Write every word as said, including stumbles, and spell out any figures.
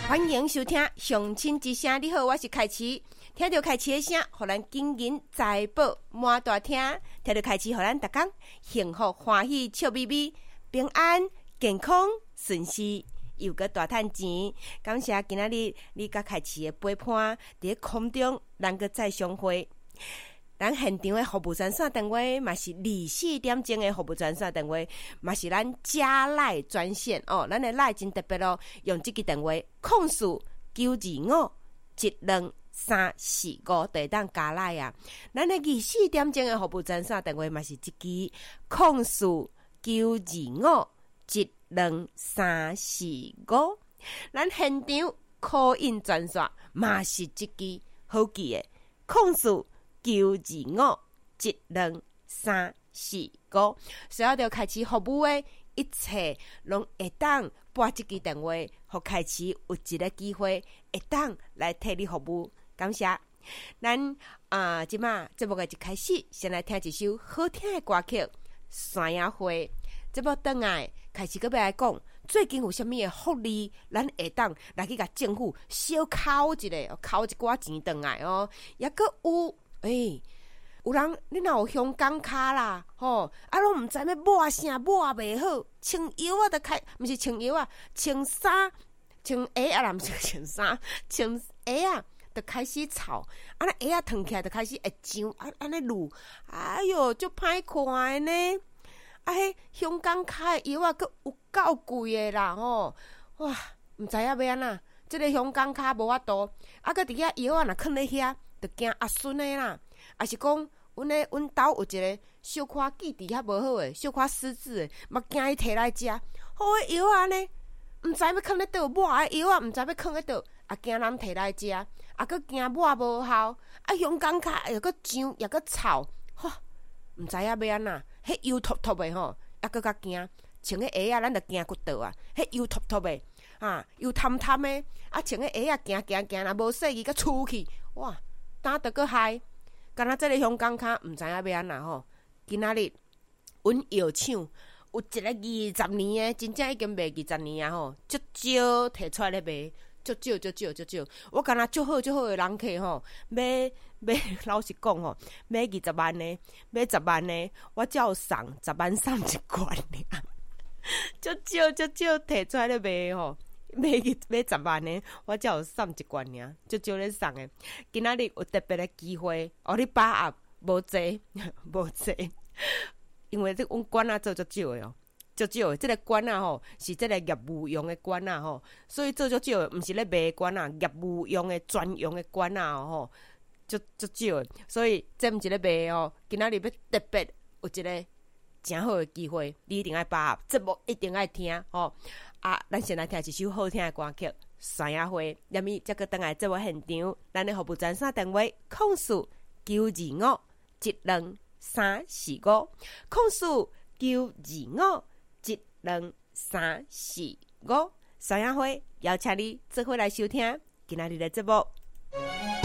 欢迎收听乡亲之声。你好，我是凯琪。听到凯琪的声，互咱金银财宝满大厅。听到凯琪，互咱逐工幸福欢喜笑眯眯，平安健康顺遂，又个大赚钱。感谢今仔日你甲凯琪的陪伴，伫空中咱个再相会。咱现场的服务专线电话嘛是二四点钟的服务专线电话，嘛是咱加赖专线哦。咱的赖真特别咯，用这个电话控诉九二五一两三四五，就会当加赖啊。咱的二四点钟的服务专线电话嘛是这个控诉九二五一两三四五。咱现场call in专线嘛是这个好记的控诉九二五一两三四五，需要着开始服务的一切，拢会当拨这个电话，互开始有一个机会，会当来替你服务。感谢。咱啊，即马节目的一开始，先来听一首好听的歌曲《山野花》。节目转来开始，搁要来讲最近有啥物的福利，咱会当来去甲政府小扣一个，扣一寡钱转来哦，也搁有。诶、欸，有人你若有香港卡啦，吼，啊，拢毋知要抹啥抹袂好，穿药啊，得开，毋是穿药啊，穿衫，穿鞋啊，啦，毋是穿衫，穿鞋啊，得开始臭，啊，那鞋啊烫起来，得开始会痒，啊，安尼撸，哎哟，足歹看的呢。啊，迄香港卡的药啊，佫有够贵的啦，吼，哇，毋知影要安怎，即个香港卡无法度，啊，佫伫遐药啊，若囥咧遐。就惊阿孙的啦，还是讲，阮咧阮兜有一个小可记忆较无好诶，小可失智诶，嘛惊伊摕来食，好诶药啊呢，毋知要囥咧倒，抹诶药啊，毋知要囥咧倒，啊惊人摕来食，啊佫惊抹无效，啊香港卡又佫痒又佫臭，吼，毋知影要安怎，迄油凸凸诶吼，啊佫较惊，穿迄鞋啊，咱着惊骨倒啊，迄油凸凸诶，啊油贪贪诶，啊穿迄鞋啊，行行行，若无细伊佫出去，哇！打得个害，敢若这个香港卡毋知影要安怎吼。今仔日阮药厂有一个二十年的，真正已经卖二十年啊吼，足少摕出来咧卖，足少足少足少。我敢若足好足好的人客吼，买买老实讲吼，买二十万的，买十万的，我才有送十万送一罐尔，足少足少摕出来咧卖吼。买买十万呢，我才有送一罐尔，就少咧送诶。今仔日有特别的机会，哦，你把握无济无济，因为这阮管啊做足少诶哦，足少诶。这个管啊吼是这个业务用诶管啊吼，所以做足少诶，毋是咧卖管啊，业务用诶专用诶管啊吼，足足少诶。所以这毋是咧卖哦，今仔日要特别有一个真好诶机会，你一定爱把握，节目一定爱听吼。啊，咱先来听一首好听的歌曲《山野花》，然后再个等来节目现场，咱的服务专线电话：控诉九二五一两三四五，控诉九二五一两三四五。山野花邀请你做伙来收听今仔日的节目。